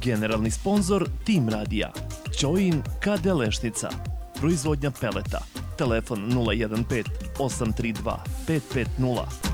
Generalni sponzor Tim Radija. Ćoin KD Lešnica. Proizvodnja peleta. Telefon 015 832 550.